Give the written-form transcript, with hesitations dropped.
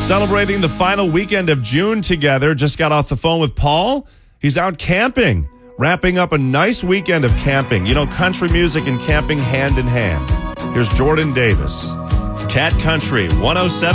Celebrating the final weekend of June together. Just got off the phone with Paul. He's out camping, wrapping up a nice weekend of camping. You know, country music and camping hand in hand. Here's Jordan Davis. Cat Country 107.